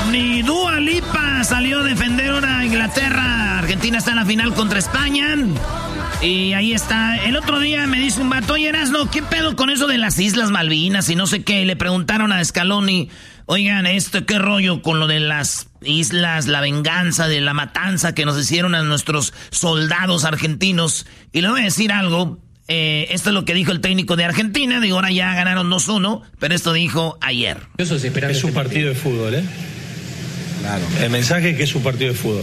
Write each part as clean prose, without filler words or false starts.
Ni Dua Lipa salió a defender a Inglaterra. Argentina está en la final contra España. Y ahí está. El otro día me dice un vato, oye, Erasno, ¿qué pedo con eso de las Islas Malvinas y no sé qué? Y le preguntaron a Scaloni, oigan, ¿qué rollo con lo de las islas, la venganza de la matanza que nos hicieron a nuestros soldados argentinos? Y le voy a decir algo. Esto es lo que dijo el técnico de Argentina. Digo, ahora ya ganaron 2-1, pero esto dijo ayer. Es un partido de fútbol, ¿eh? Claro. El mensaje es que es un partido de fútbol.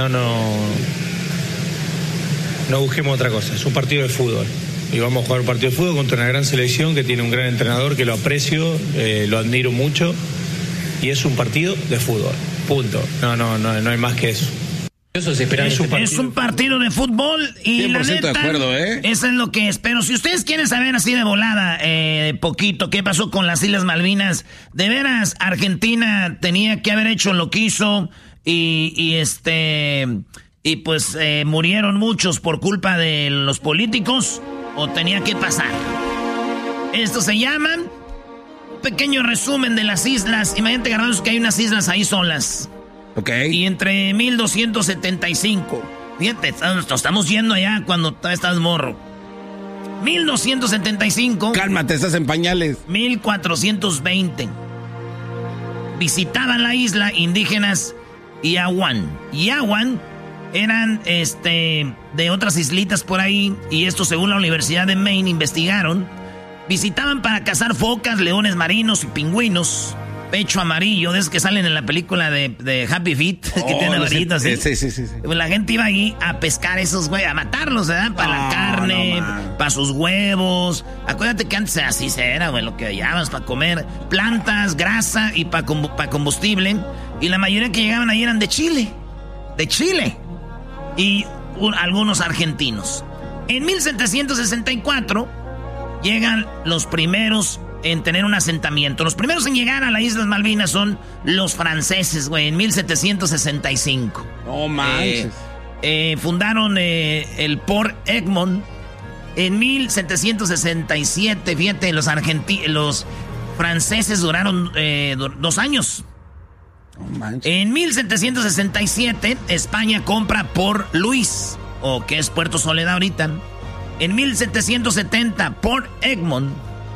No busquemos otra cosa. Es un partido de fútbol. Y vamos a jugar un partido de fútbol contra una gran selección que tiene un gran entrenador que lo aprecio, lo admiro mucho. Y es un partido de fútbol. Punto. No hay más que eso. Es un partido de fútbol y la neta, de acuerdo, eso es lo que espero. Si ustedes quieren saber así de volada, poquito, qué pasó con las Islas Malvinas, de veras, Argentina tenía que haber hecho lo que hizo y pues murieron muchos por culpa de los políticos o tenía que pasar. Esto se llama un pequeño resumen de las islas. Imagínate, Garbanzos, que hay unas islas ahí solas. Okay. Y entre 1275, fíjate, estamos yendo allá cuando todavía estás morro. 1275. Cálmate, estás en pañales. 1420. Visitaban la isla indígenas Yawan. Yawan eran de otras islitas por ahí, y esto según la Universidad de Maine investigaron. Visitaban para cazar focas, leones marinos y pingüinos. Pecho amarillo, de esos que salen en la película de Happy Feet, que tiene varitas así. Sí. Pues la gente iba ahí a pescar esos güey, a matarlos, ¿verdad? Para la carne, para sus huevos. Acuérdate que antes así era, güey, lo que llevaban para comer. Plantas, grasa y para combustible. Y la mayoría que llegaban ahí eran de Chile. De Chile. Y algunos argentinos. En 1764 llegan los primeros en tener un asentamiento. Los primeros en llegar a las Islas Malvinas son los franceses, güey, en 1765. No manches. Fundaron el Port Egmont en 1767. Fíjate, los franceses duraron 2 años. No manches. En 1767, España compra Port Louis, o que es Puerto Soledad ahorita. En 1770, Port Egmont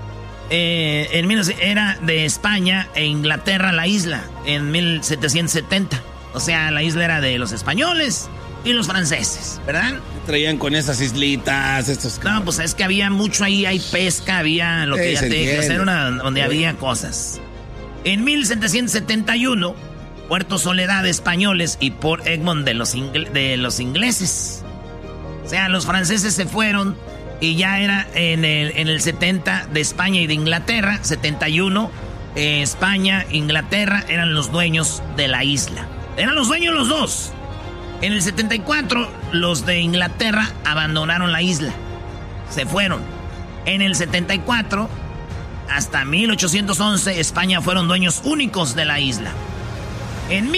era de España e Inglaterra la isla, en 1770. O sea, la isla era de los españoles y los franceses, ¿verdad? Traían con esas islitas, estos... No, pues es que había mucho ahí, hay pesca, había lo que ya te dije, hacer donde había cosas. En 1771, Puerto Soledad de españoles y Port Egmont de los ingleses. O sea, los franceses se fueron y ya era en el 70 de España y de Inglaterra. 71, España, Inglaterra eran los dueños de la isla. Eran los dueños los dos. En el 74, los de Inglaterra abandonaron la isla. Se fueron. En el 74, hasta 1811, España fueron dueños únicos de la isla. En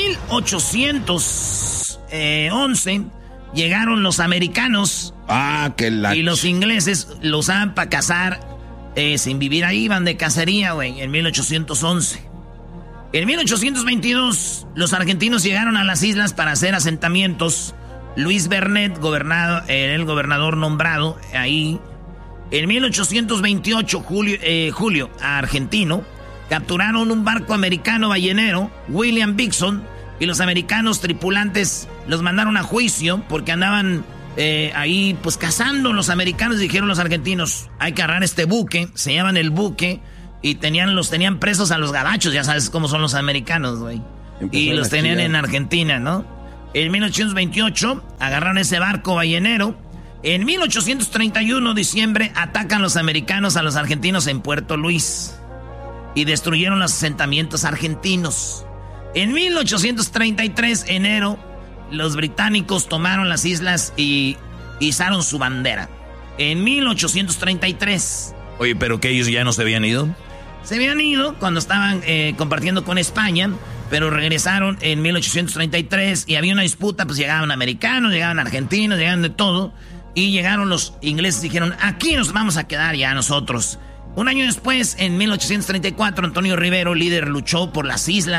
1811 llegaron los americanos. Y los ingleses lo usaban para cazar sin vivir ahí, iban de cacería, güey, en 1811. En 1822, los argentinos llegaron a las islas para hacer asentamientos. Luis Bernet, el gobernador nombrado ahí. En 1828, Julio argentino, capturaron un barco americano ballenero, William Bixon, y los americanos tripulantes los mandaron a juicio porque andaban ahí pues cazando. Los americanos, dijeron los argentinos, hay que agarrar este buque, se llaman el buque, y los tenían presos a los gabachos, ya sabes cómo son los americanos, güey. Y los tenían en Argentina, ¿no? En 1828 agarraron ese barco ballenero. En 1831, diciembre, atacan los americanos a los argentinos en Puerto Luis y destruyeron los asentamientos argentinos. En 1833, enero, los británicos tomaron las islas y izaron su bandera. En 1833. Oye, ¿pero que ellos ya no se habían ido? Se habían ido cuando estaban compartiendo con España, pero regresaron en 1833 y había una disputa, pues llegaban americanos, llegaban argentinos, llegaban de todo, y llegaron los ingleses y dijeron, aquí nos vamos a quedar ya nosotros. Un año después, en 1834, Antonio Rivero, líder, luchó por las islas,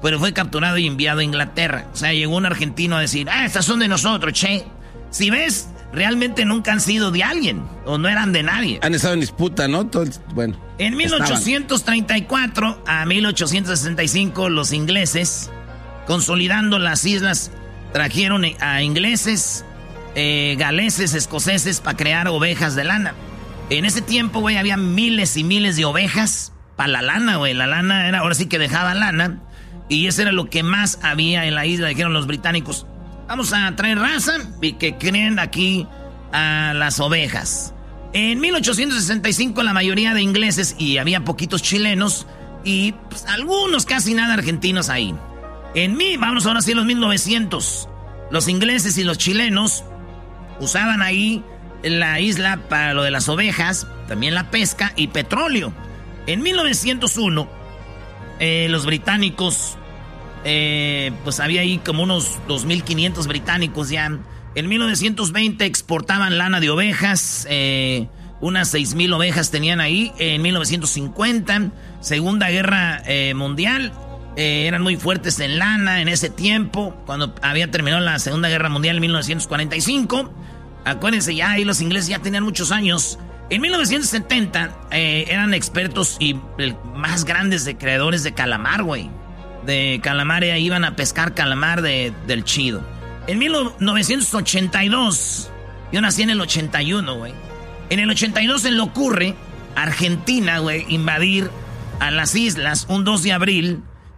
pero fue capturado y enviado a Inglaterra. O sea, llegó un argentino a decir, estas son de nosotros, che. Si ves, realmente nunca han sido de alguien, o no eran de nadie. Han estado en disputa, ¿no? Bueno. En 1834 a 1865, los ingleses, consolidando las islas, trajeron a ingleses, galeses, escoceses, para crear ovejas de lana. En ese tiempo, güey, había miles y miles de ovejas para la lana, güey. La lana era, ahora sí que dejaba lana. Y eso era lo que más había en la isla, dijeron los británicos. Vamos a traer raza y que creen aquí a las ovejas. En 1865 la mayoría de ingleses, y había poquitos chilenos, y pues, algunos casi nada argentinos ahí. Vamos ahora sí a los 1900. Los ingleses y los chilenos usaban ahí la isla para lo de las ovejas, también la pesca y petróleo. En 1901, los británicos, pues había ahí como unos 2.500 británicos ya. En 1920 exportaban lana de ovejas, unas 6,000 ovejas tenían ahí. En 1950, Segunda Guerra Mundial, eran muy fuertes en lana en ese tiempo, cuando había terminado la Segunda Guerra Mundial en 1945. Acuérdense, ya ahí los ingleses ya tenían muchos años. En 1970 eran expertos y más grandes de creadores de calamar, güey. De calamar, iban a pescar calamar del chido. En 1982, yo nací en el 81, güey. En el 82 se le ocurre a Argentina, güey, invadir a las islas. Un 2 de abril,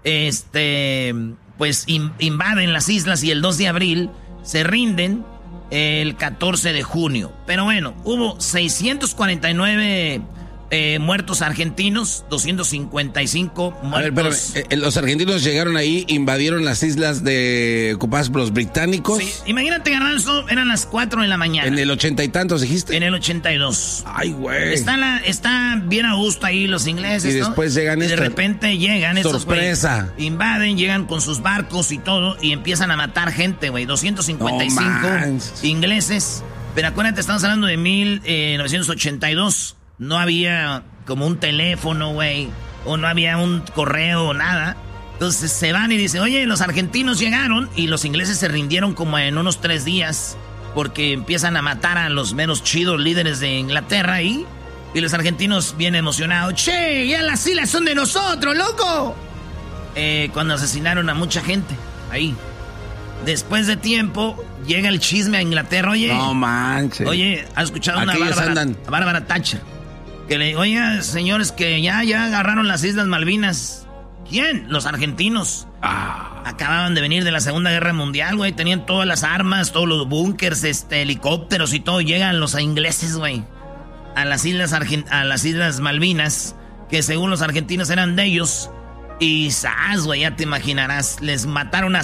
pues invaden las islas y el 2 de abril se rinden el 14 de junio. Pero bueno, hubo 649 muertos argentinos, 255 muertos. A ver, pero los argentinos llegaron ahí, invadieron las islas ocupadas por los británicos. Sí, imagínate, Garbanzo, eran las 4 de la mañana. ¿En el 80 y tantos dijiste? En el 82. Ay, güey. Está bien a gusto ahí los ingleses, y después llegan y de repente llegan estos, sorpresa. Güey, invaden, llegan con sus barcos y todo, y empiezan a matar gente, güey. 255 ingleses. Pero acuérdate, estamos hablando de 1982. No había como un teléfono, güey, o no había un correo o nada. Entonces se van y dicen, oye, los argentinos llegaron, y los ingleses se rindieron como en unos 3 días, porque empiezan a matar a los menos chidos líderes de Inglaterra ahí. Y los argentinos bien emocionados, che, ya las islas son de nosotros, loco. Cuando asesinaron a mucha gente ahí. Después de tiempo, llega el chisme a Inglaterra, oye. No manches. Oye, ¿has escuchado una Bárbara Thatcher? Que le, oiga, señores, que ya agarraron las Islas Malvinas. ¿Quién? Los argentinos. Acababan de venir de la Segunda Guerra Mundial, güey. Tenían todas las armas, todos los búnkers, helicópteros y todo. Llegan los ingleses, güey, a las Islas Malvinas, que según los argentinos eran de ellos. Y ¡zas, güey! Ya te imaginarás. Les mataron a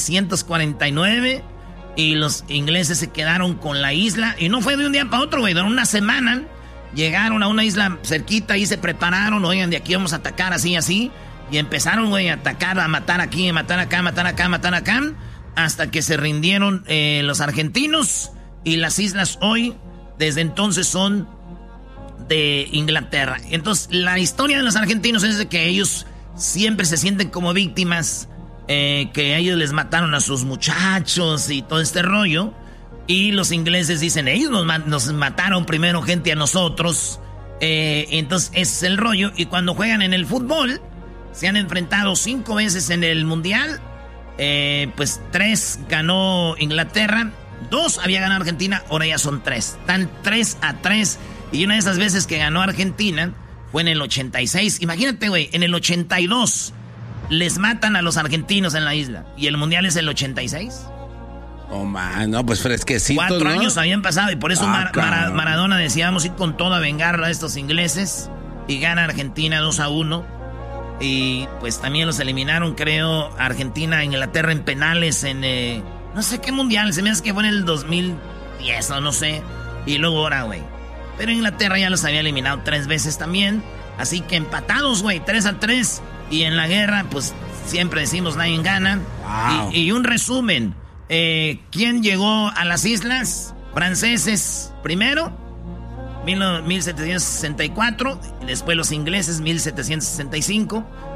649 y los ingleses se quedaron con la isla. Y no fue de un día para otro, güey. De una semana llegaron a una isla cerquita y se prepararon. Oigan, de aquí vamos a atacar así, así. Y empezaron, güey, a atacar, a matar aquí, a matar acá, a matar acá, a matar acá. Hasta que se rindieron los argentinos. Y las islas hoy, desde entonces, son de Inglaterra. Entonces, la historia de los argentinos es de que ellos siempre se sienten como víctimas, que a ellos les mataron a sus muchachos y todo este rollo. Y los ingleses dicen, ellos nos mataron primero gente a nosotros. Entonces ese es el rollo. Y cuando juegan en el fútbol, se han enfrentado 5 veces en el mundial. Pues 3 ganó Inglaterra, 2 había ganado Argentina, ahora ya son 3. Están 3-3. Y una de esas veces que ganó Argentina fue en el 86. Imagínate, güey, en el 82 les matan a los argentinos en la isla. Y el mundial es el 86. Oh, man, no, pues fresquecito, 4 años habían pasado y por eso Maradona decía, vamos a ir con todo a vengar a estos ingleses. Y gana Argentina 2-1. Y pues también los eliminaron, creo, Argentina, Inglaterra en penales en... no sé qué mundial, se me hace que fue en el 2010 o no sé. Y luego ahora, güey. Pero Inglaterra ya los había eliminado 3 veces también. Así que empatados, güey, 3-3. Y en la guerra, pues siempre decimos nadie gana. Wow. Y un resumen. ¿Quién llegó a las islas? Franceses primero, 1764. Y después los ingleses, 1765.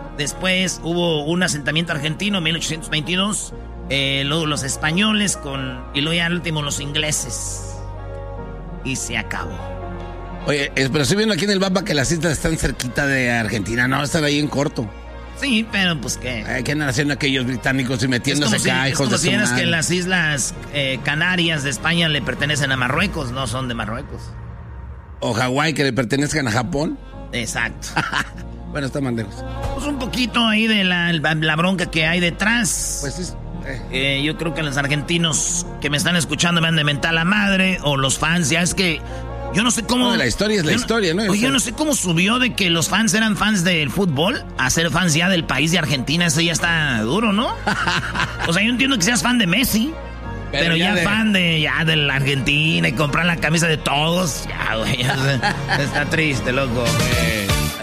Después hubo un asentamiento argentino en 1822. Luego los españoles y luego ya al último los ingleses. Y se acabó. Oye, pero estoy viendo aquí en el mapa que las islas están cerquita de Argentina, no, están ahí en corto. Sí, pero pues qué. ¿Qué andan haciendo aquellos británicos y metiéndose acá, hijos de su madre? Es como que las islas Canarias de España le pertenecen a Marruecos, no son de Marruecos. O Hawái, que le pertenezcan a Japón. Exacto. Bueno, está más lejos. Pues un poquito ahí de la bronca que hay detrás. Pues es... yo creo que los argentinos que me están escuchando me han de mentar la madre, o los fans, ya es que yo no sé cómo... No, la historia es la historia, ¿no? Oye, yo no sé cómo subió de que los fans eran fans del fútbol a ser fans ya del país de Argentina. Eso ya está duro, ¿no? O sea, yo entiendo que seas fan de Messi, pero ya fan de la Argentina y comprar la camisa de todos. Ya, güey, está triste, loco.